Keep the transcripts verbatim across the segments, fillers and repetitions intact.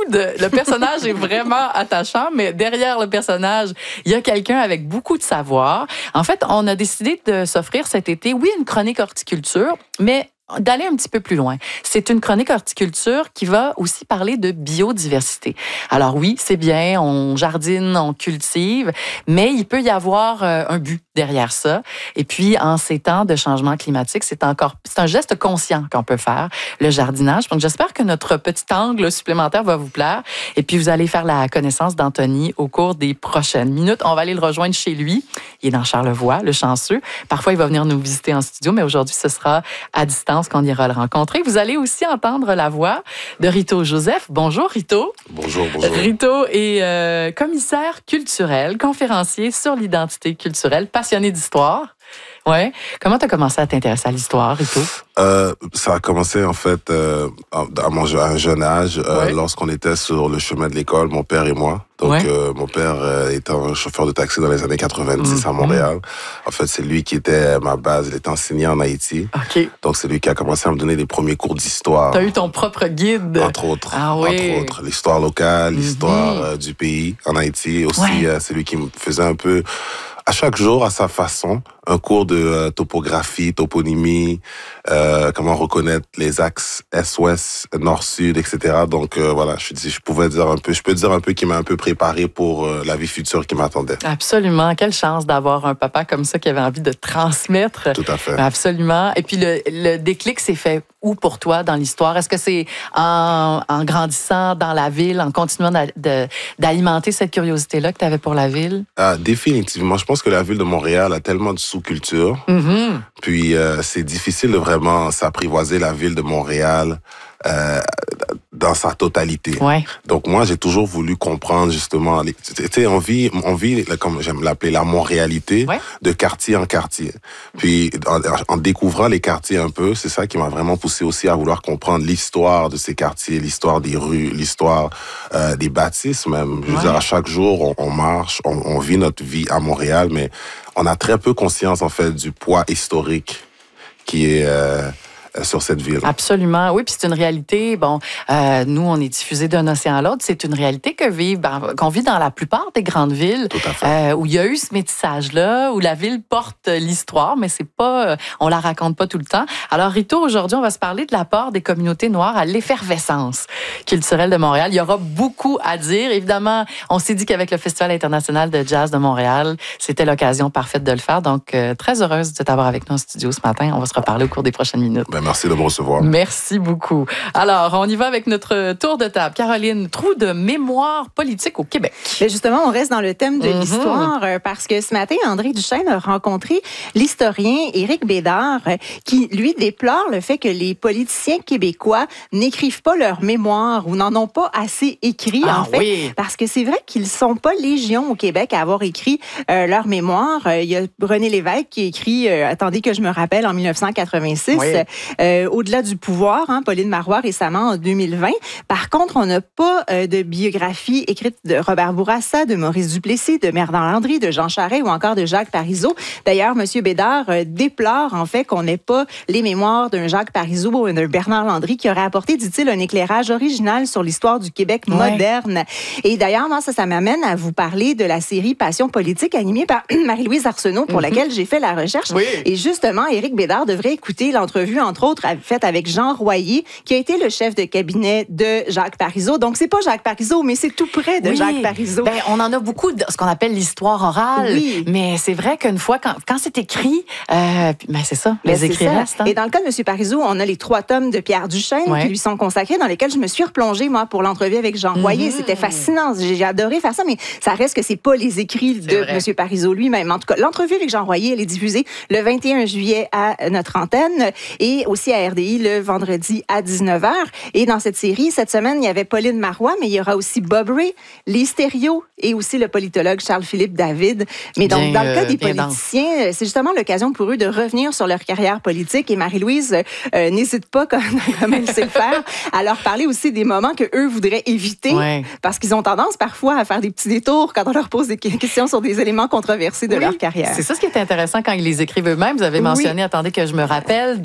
de... Le personnage est vraiment attachant, mais derrière le personnage, il y a quelqu'un avec beaucoup de savoir. En fait, on a décidé de s'offrir cet été, oui, une chronique horticulture, mais d'aller un petit peu plus loin. C'est une chronique horticulture qui va aussi parler de biodiversité. Alors oui, c'est bien, on jardine, on cultive, mais il peut y avoir euh, un but derrière ça. Et puis, en ces temps de changement climatique, c'est encore, c'est un geste conscient qu'on peut faire, le jardinage. Donc, j'espère que notre petit angle supplémentaire va vous plaire. Et puis, vous allez faire la connaissance d'Anthony au cours des prochaines minutes. On va aller le rejoindre chez lui. Il est dans Charlevoix, le chanceux. Parfois, il va venir nous visiter en studio, mais aujourd'hui, ce sera à distance qu'on ira le rencontrer. Vous allez aussi entendre la voix de Rito Joseph. Bonjour, Rito. Bonjour, bonjour. Rito est euh, commissaire culturel, conférencier sur l'identité culturelle, passionné d'histoire. Ouais. Comment tu as commencé à t'intéresser à l'histoire, Rito? Euh, ça a commencé, en fait, euh, à, mon, à un jeune âge, euh, ouais. lorsqu'on était sur le chemin de l'école, mon père et moi. Donc, ouais. euh, mon père euh, était un chauffeur de taxi dans les années quatre-vingt-dix mmh. à Montréal. En fait, c'est lui qui était ma base. Il était enseignant en Haïti. Okay. Donc, c'est lui qui a commencé à me donner les premiers cours d'histoire. Tu as eu ton propre guide? Entre autres. Ah oui. Entre autres. L'histoire locale, mmh. l'histoire euh, du pays en Haïti. Aussi, ouais. euh, c'est lui qui me faisait un peu... à chaque jour, à sa façon, un cours de euh, topographie, toponymie, euh, comment reconnaître les axes est-ouest, nord-sud, et cetera. Donc euh, voilà, je dis, je pouvais dire un peu, je peux dire un peu qu'il m'a un peu préparé pour euh, la vie future qui m'attendait. Absolument, quelle chance d'avoir un papa comme ça qui avait envie de transmettre. Tout à fait. Absolument. Et puis le, le déclic s'est fait où pour toi dans l'histoire? Est-ce que c'est en, en grandissant dans la ville, en continuant de, de, d'alimenter cette curiosité-là que tu avais pour la ville? Ah, définitivement. Je pense que la ville de Montréal a tellement de sous-culture. Mm-hmm. Puis euh, c'est difficile de vraiment s'apprivoiser la ville de Montréal euh, dans sa totalité. Ouais. Donc moi, j'ai toujours voulu comprendre justement, tu sais, on vit, on vit, comme j'aime l'appeler, la Montréalité, ouais. de quartier en quartier. Puis en, en découvrant les quartiers un peu, c'est ça qui m'a vraiment poussé aussi à vouloir comprendre l'histoire de ces quartiers, l'histoire des rues, l'histoire euh, des bâtisses même. Je veux ouais. dire, à chaque jour, on, on marche, on, on vit notre vie à Montréal, mais on a très peu conscience en fait du poids historique qui est euh, sur cette ville. Absolument. Oui, puis c'est une réalité, bon, euh, nous, on est diffusés d'un océan à l'autre, c'est une réalité que vivent, ben, qu'on vit dans la plupart des grandes villes, Tout à fait. Euh, où il y a eu ce métissage-là, où la ville porte l'histoire, mais c'est pas, euh, on la raconte pas tout le temps. Alors, Rito, aujourd'hui, on va se parler de l'apport des communautés noires à l'effervescence culturelle de Montréal. Il y aura beaucoup à dire. Évidemment, on s'est dit qu'avec le Festival international de jazz de Montréal, c'était l'occasion parfaite de le faire. Donc, euh, très heureuse de t'avoir avec nous en studio ce matin. On va se reparler au cours des prochaines minutes. Ben, merci de me recevoir. Merci beaucoup. Alors, on y va avec notre tour de table. Caroline, trou de mémoire politique au Québec. Bien justement, on reste dans le thème de mm-hmm. l'histoire parce que ce matin, André Duchesne a rencontré l'historien Éric Bédard qui, lui, déplore le fait que les politiciens québécois n'écrivent pas leur mémoire ou n'en ont pas assez écrit, ah, en fait. Oui. Parce que c'est vrai qu'ils sont pas légion au Québec à avoir écrit euh, leur mémoire. Euh, il y a René Lévesque qui a écrit, euh, attendez que je me rappelle, en dix-neuf cent quatre-vingt-six, oui. euh, Au-delà du pouvoir, hein, Pauline Marois récemment en deux mille vingt. Par contre, on n'a pas euh, de biographie écrite de Robert Bourassa, de Maurice Duplessis, de Merdan Landry, de Jean Charest ou encore de Jacques Parizeau. D'ailleurs, M. Bédard euh, déplore en fait qu'on n'ait pas les mémoires d'un Jacques Parizeau ou d'un Bernard Landry qui aurait apporté, dit-il, un éclairage original sur l'histoire du Québec ouais. moderne. Et d'ailleurs, moi, ça, ça m'amène à vous parler de la série Passion politique animée par Marie-Louise Arsenault pour mm-hmm. laquelle j'ai fait la recherche. Oui. Et justement, Éric Bédard devrait écouter l'entrevue, entre autres, faite avec Jean Royer, qui a été le chef de cabinet de Jacques Parizeau. Donc, c'est pas Jacques Parizeau, mais c'est tout près de oui. Jacques Parizeau. Ben, on en a beaucoup de ce qu'on appelle l'histoire orale. Oui. Mais c'est vrai qu'une fois, quand, quand c'est écrit, euh, ben c'est ça, ben les c'est écrits ça. restent. Hein? Et dans le cas de M. Parizeau, on a les trois tomes de Pierre Duchesne ouais. qui lui sont consacrés, dans lesquels je me suis replongée, moi, pour l'entrevue avec Jean Royer. Mm-hmm. C'était fascinant. J'ai adoré faire ça, mais ça reste que c'est pas les écrits c'est de vrai. M. Parizeau lui-même. En tout cas, l'entrevue avec Jean Royer, elle est diffusée le vingt et un juillet à notre antenne et aussi à R D I le vendredi à dix-neuf heures. Et dans cette série, cette semaine, il y avait Pauline Marois, mais il y aura aussi Bob Ray, les stéréos et aussi le politologue Charles-Philippe David. Mais donc, bien, dans le cas des politiciens, dense. C'est justement l'occasion pour eux de revenir sur leur carrière politique. Et Marie-Louise euh, n'hésite pas, comme, comme elle sait le faire, à leur parler aussi des moments que eux voudraient éviter, ouais. parce qu'ils ont tendance parfois à faire des petits détours quand on leur pose des questions sur des éléments controversés de oui. leur carrière. C'est ça ce qui est intéressant quand ils les écrivent eux-mêmes. Vous avez mentionné, oui. attendez que je me rappelle, de, de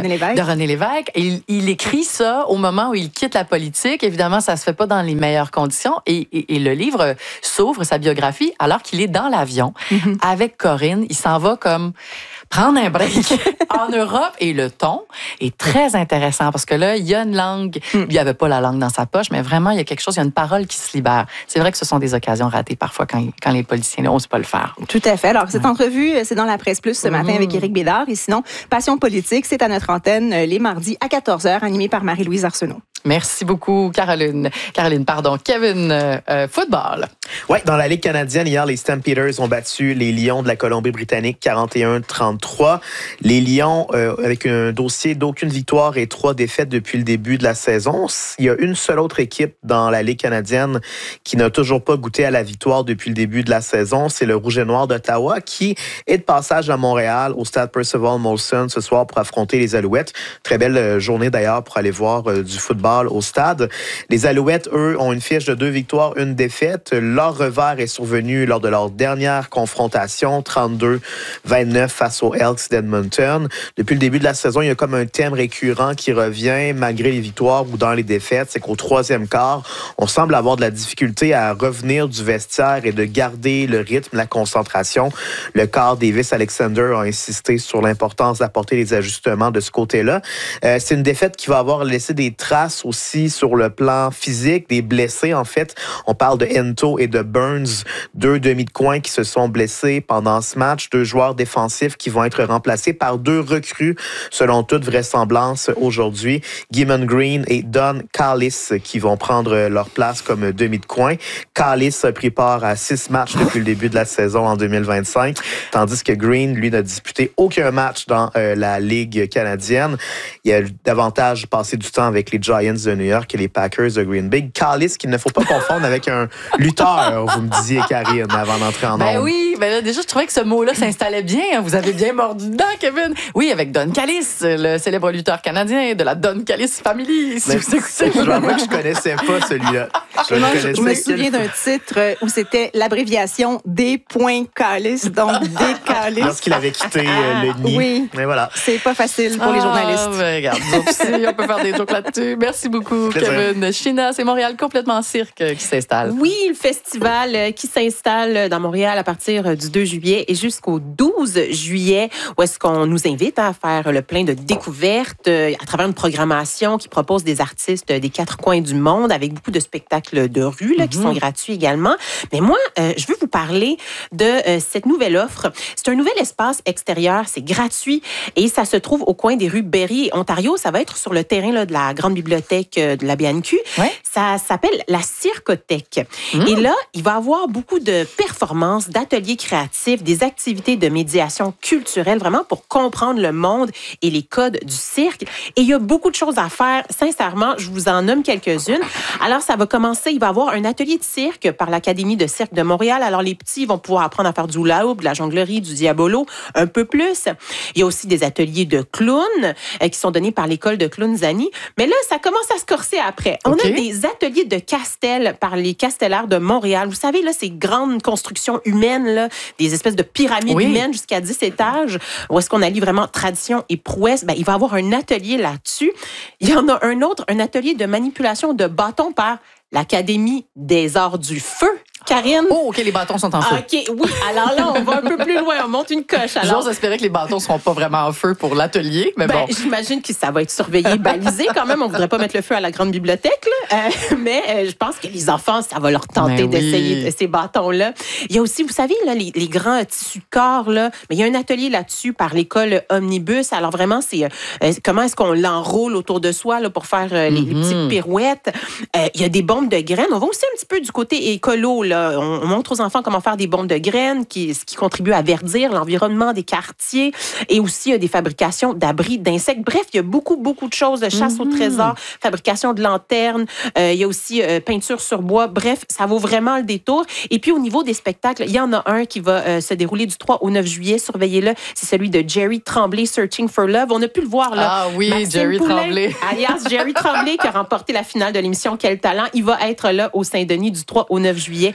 René Lévesque. De René Lévesque. Et il, il écrit ça au moment où il quitte la politique. Évidemment, ça se fait pas dans les meilleures conditions. Et, et, et le livre s'ouvre, sa biographie, alors qu'il est dans l'avion mm-hmm. avec Corinne. Il s'en va comme prendre un break en Europe. Et le ton est très intéressant parce que là, il y a une langue. Mm. Il n'y avait pas la langue dans sa poche, mais vraiment, il y a quelque chose, il y a une parole qui se libère. C'est vrai que ce sont des occasions ratées parfois quand, quand les politiciens n'osent pas le faire. Tout à fait. Alors, cette ouais. entrevue, c'est dans la Presse Plus ce mm. matin avec Éric Bédard. Et sinon, Passion politique, c'est à notre antenne les mardis à quatorze heures, animé par Marie-Louise Arsenault. Merci beaucoup, Caroline. Caroline, pardon. Kevin, euh, football. Oui, dans la Ligue canadienne, hier, les Stampeders ont battu les Lions de la Colombie-Britannique quarante et un trente-trois. Les Lions, euh, avec un dossier d'aucune victoire et trois défaites depuis le début de la saison. Il y a une seule autre équipe dans la Ligue canadienne qui n'a toujours pas goûté à la victoire depuis le début de la saison. C'est le Rouge et Noir d'Ottawa qui est de passage à Montréal au stade Percival Molson ce soir pour affronter les Alouettes. Très belle journée d'ailleurs pour aller voir euh, du football au stade. Les Alouettes, eux, ont une fiche de deux victoires, une défaite. Leur revers est survenu lors de leur dernière confrontation, trente-deux vingt-neuf face aux Elks d'Edmonton. Depuis le début de la saison, il y a comme un thème récurrent qui revient malgré les victoires ou dans les défaites. C'est qu'au troisième quart, on semble avoir de la difficulté à revenir du vestiaire et de garder le rythme, la concentration. Le quart Davis Alexander a insisté sur l'importance d'apporter les ajustements de ce côté-là. Euh, c'est une défaite qui va avoir laissé des traces aussi sur le plan physique, des blessés en fait. On parle de Ento et de Burns, deux demi de coin qui se sont blessés pendant ce match, deux joueurs défensifs qui vont être remplacés par deux recrues selon toute vraisemblance aujourd'hui, Gimmon Green et Don Callis qui vont prendre leur place comme demi de coin. Callis a pris part à six matchs depuis le début de la saison en deux mille vingt-cinq, tandis que Green, lui, n'a disputé aucun match dans euh, la Ligue canadienne. Il a davantage passé du temps avec les Giants de New York et les Packers de Green Bay. Callis, qu'il ne faut pas confondre avec un lutteur, vous me disiez, Karine, avant d'entrer en ben ondes. Oui, ben là, déjà, je trouvais que ce mot-là s'installait bien. Vous avez bien mordu dedans, Kevin. Oui, avec Don Callis, le célèbre lutteur canadien de la Don Callis Family. Si Mais vous écoutez. Je dois que je connaissais pas celui-là. Je, Moi, je, je me souviens d'un titre où c'était l'abréviation D. Callis, donc D. Callis. Lorsqu'il avait quitté euh, le nid. Oui. Mais voilà. C'est pas facile pour ah, les journalistes. Ben, regarde, donc, si on peut faire des jokes là-dessus. Merci beaucoup, Kevin. China, c'est Montréal complètement cirque qui s'installe. Oui, le festival qui s'installe dans Montréal à partir du deux juillet et jusqu'au douze juillet, où est-ce qu'on nous invite à faire le plein de découvertes à travers une programmation qui propose des artistes des quatre coins du monde avec beaucoup de spectacles de rue là, mm-hmm. qui sont gratuits également. Mais moi, euh, je veux vous parler de euh, cette nouvelle offre. C'est un nouvel espace extérieur, c'est gratuit et ça se trouve au coin des rues Berry et Ontario. Ça va être sur le terrain là, de la grande bibliothèque de la B N Q. Ouais. Ça s'appelle la Circothèque. Mmh. Et là, il va y avoir beaucoup de performances, d'ateliers créatifs, des activités de médiation culturelle, vraiment pour comprendre le monde et les codes du cirque. Et il y a beaucoup de choses à faire. Sincèrement, je vous en nomme quelques-unes. Alors, ça va commencer, il va y avoir un atelier de cirque par l'Académie de cirque de Montréal. Alors, les petits vont pouvoir apprendre à faire du hula hoop, de la jonglerie, du diabolo, un peu plus. Il y a aussi des ateliers de clowns euh, qui sont donnés par l'école de clowns Zani. Mais là, ça commence à se corser après. On okay. a des ateliers de castel par les castellaires de Montréal. Vous savez, là, ces grandes constructions humaines, là, des espèces de pyramides oui. humaines jusqu'à dix étages, où est-ce qu'on allie vraiment tradition et prouesse. Ben, il va y avoir un atelier là-dessus. Il y en a un autre, un atelier de manipulation de bâtons par l'Académie des arts du feu. Karine? Oh, OK, les bâtons sont en feu. OK, oui. Alors là, on va un peu plus loin. On monte une coche. Alors... J'ose espérer que les bâtons ne seront pas vraiment en feu pour l'atelier, mais ben, bon. J'imagine que ça va être surveillé, balisé quand même. On ne voudrait pas mettre le feu à la grande bibliothèque, là. Euh, mais euh, je pense que les enfants, ça va leur tenter oui. d'essayer ces bâtons-là. Il y a aussi, vous savez, là, les, les grands tissus de corps, là. Mais il y a un atelier là-dessus par l'école Omnibus. Alors vraiment, c'est euh, comment est-ce qu'on l'enroule autour de soi là, pour faire euh, les, mm-hmm. les petites pirouettes. Euh, il y a des bombes de graines. On va aussi un petit peu du côté écolo, là. On, on montre aux enfants comment faire des bombes de graines, qui, ce qui contribue à verdir l'environnement des quartiers et aussi euh, des fabrications d'abris d'insectes. Bref, il y a beaucoup, beaucoup de choses, de chasse mm-hmm. au trésor, fabrication de lanternes, euh, il y a aussi euh, peinture sur bois. Bref, ça vaut vraiment le détour. Et puis, au niveau des spectacles, il y en a un qui va euh, se dérouler du trois au neuf juillet. Surveillez-le. C'est celui de Jerry Tremblay, Searching for Love. On a pu le voir, là. Ah oui, Maxime Jerry Poulain, Tremblay. alias Jerry Tremblay, qui a remporté la finale de l'émission Quel talent. Il va être là au Saint-Denis du trois au neuf juillet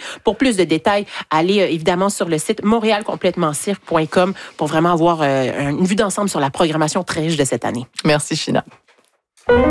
Pour plus de détails, allez euh, évidemment sur le site montréal complètement cirque point com pour vraiment avoir euh, une vue d'ensemble sur la programmation très riche de cette année. Merci, China.